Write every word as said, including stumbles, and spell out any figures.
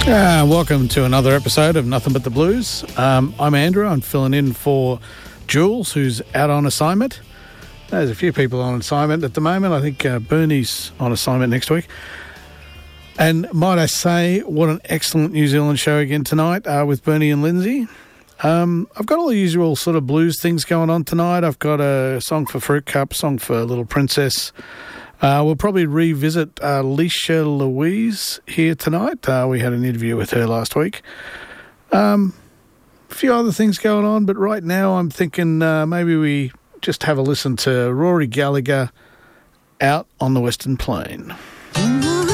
Uh, welcome to another episode of Nothing But the Blues. Um, I'm Andrew. I'm filling in for Jules, who's out on assignment. There's a few people on assignment at the moment. I think uh, Bernie's on assignment next week. And might I say, what an excellent New Zealand show again tonight uh, with Bernie and Lindsay. Um, I've got all the usual sort of blues things going on tonight. I've got a song for Fruit Cup, song for Little Princess. Uh, we'll probably revisit uh, Leisha Louise here tonight. Uh, we had an interview with her last week. Um, a few other things going on, but right now I'm thinking uh, maybe we just have a listen to Rory Gallagher, Out on the Western Plain. Mm-hmm.